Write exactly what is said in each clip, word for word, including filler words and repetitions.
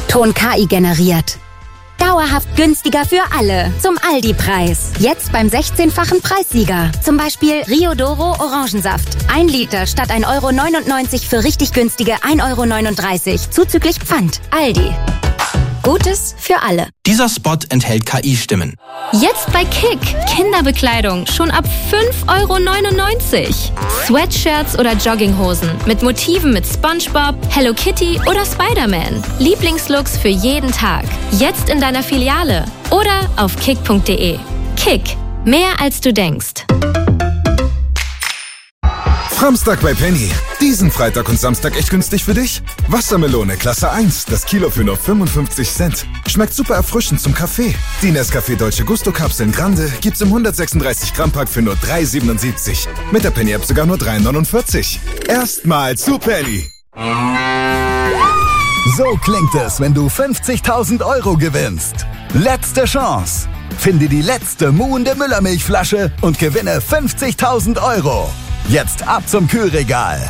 Ton K I generiert. Dauerhaft günstiger für alle. Zum Aldi-Preis. Jetzt beim sechzehnfachen Preissieger. Zum Beispiel Rio Doro Orangensaft. Ein Liter statt ein Euro neunundneunzig für richtig günstige ein Euro neununddreißig. Zuzüglich Pfand. Aldi. Gutes für alle. Dieser Spot enthält K I-Stimmen. Jetzt bei Kick. Kinderbekleidung schon ab fünf Euro neunundneunzig. Sweatshirts oder Jogginghosen mit Motiven mit SpongeBob, Hello Kitty oder Spider-Man. Lieblingslooks für jeden Tag. Jetzt in deiner Filiale oder auf kick punkt de. Kick. Mehr als du denkst. Samstag bei Penny. Diesen Freitag und Samstag echt günstig für dich? Wassermelone Klasse eins, das Kilo für nur fünfundfünfzig Cent. Schmeckt super erfrischend zum Kaffee. Die Nescafé Dolce Gusto Kapseln Grande gibt's im hundertsechsunddreißig Gramm Pack für nur drei siebenundsiebzig. Mit der Penny App sogar nur drei neunundvierzig. Erstmal zu Penny. So klingt es, wenn du fünfzigtausend Euro gewinnst. Letzte Chance. Finde die letzte muhende Müllermilchflasche und gewinne fünfzigtausend Euro. Jetzt ab zum Kühlregal.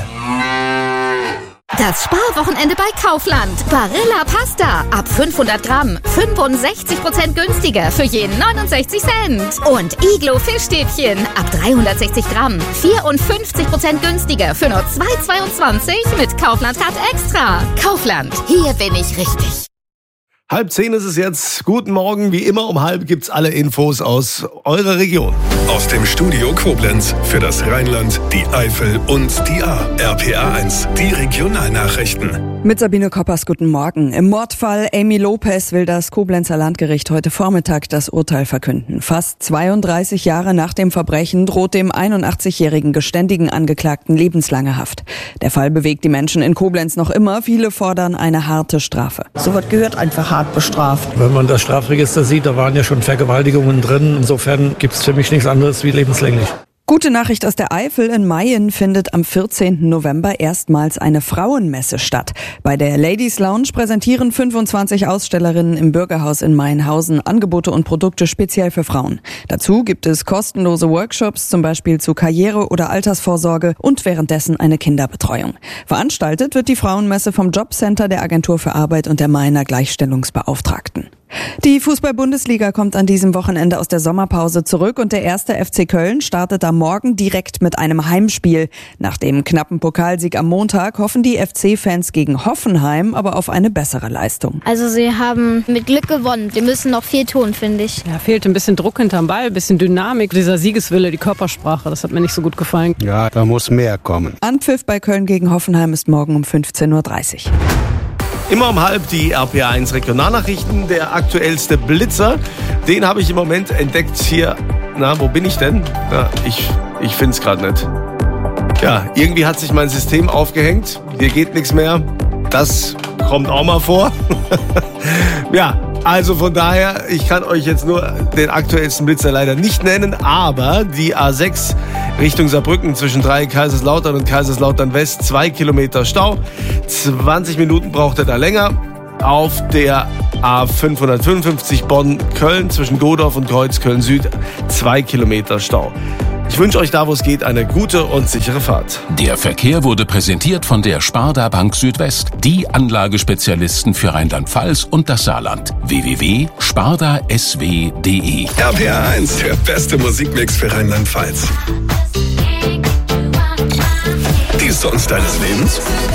Das Sparwochenende bei Kaufland. Barilla Pasta. Ab fünfhundert Gramm. fünfundsechzig Prozent günstiger für jeden neunundsechzig Cent. Und Iglo Fischstäbchen. Ab dreihundertsechzig Gramm. vierundfünfzig Prozent günstiger für nur zwei Euro zweiundzwanzig mit Kaufland-Card Extra. Kaufland. Hier bin ich richtig. Halb zehn ist es jetzt. Guten Morgen. Wie immer um halb gibt's alle Infos aus eurer Region. Aus dem Studio Koblenz für das Rheinland, die Eifel und die A. R P A eins, die Regionalnachrichten. Mit Sabine Koppers, guten Morgen. Im Mordfall Amy Lopez will das Koblenzer Landgericht heute Vormittag das Urteil verkünden. Fast zweiunddreißig Jahre nach dem Verbrechen droht dem einundachtzigjährigen geständigen Angeklagten lebenslange Haft. Der Fall bewegt die Menschen in Koblenz noch immer. Viele fordern eine harte Strafe. So was gehört einfach hart bestraft. Wenn man das Strafregister sieht, da waren ja schon Vergewaltigungen drin. Insofern gibt es für mich nichts anderes wie lebenslänglich. Gute Nachricht aus der Eifel. In Mayen findet am vierzehnten November erstmals eine Frauenmesse statt. Bei der Ladies Lounge präsentieren fünfundzwanzig Ausstellerinnen im Bürgerhaus in Mayenhausen Angebote und Produkte speziell für Frauen. Dazu gibt es kostenlose Workshops, zum Beispiel zu Karriere- oder Altersvorsorge und währenddessen eine Kinderbetreuung. Veranstaltet wird die Frauenmesse vom Jobcenter der Agentur für Arbeit und der Mayener Gleichstellungsbeauftragten. Die Fußball-Bundesliga kommt an diesem Wochenende aus der Sommerpause zurück und der erste F C Köln startet am Morgen direkt mit einem Heimspiel. Nach dem knappen Pokalsieg am Montag hoffen die F C-Fans gegen Hoffenheim aber auf eine bessere Leistung. Also sie haben mit Glück gewonnen. Die müssen noch viel tun, finde ich. Ja, fehlt ein bisschen Druck hinterm Ball, ein bisschen Dynamik. Dieser Siegeswille, die Körpersprache, das hat mir nicht so gut gefallen. Ja, da muss mehr kommen. Anpfiff bei Köln gegen Hoffenheim ist morgen um fünfzehn Uhr dreißig. Immer um halb die R P A eins Regionalnachrichten. Der aktuellste Blitzer, den habe ich im Moment entdeckt hier. Na, wo bin ich denn? Ja, ich ich finde es gerade nicht. Ja, irgendwie hat sich mein System aufgehängt. Hier geht nichts mehr. Das kommt auch mal vor. Ja, also von daher, ich kann euch jetzt nur den aktuellsten Blitzer leider nicht nennen, aber die A sechs Richtung Saarbrücken zwischen drei Kaiserslautern und Kaiserslautern West, zwei Kilometer Stau. zwanzig Minuten braucht er da länger. Auf der A fünfhundertfünfundfünfzig Bonn-Köln zwischen Godorf und Kreuzköln Süd, zwei Kilometer Stau. Ich wünsche euch da, wo es geht, eine gute und sichere Fahrt. Der Verkehr wurde präsentiert von der Sparda Bank Südwest, die Anlagespezialisten für Rheinland-Pfalz und das Saarland. w w w punkt sparda s w punkt d e. R P A eins, der beste Musikmix für Rheinland-Pfalz. Die Songs deines Lebens?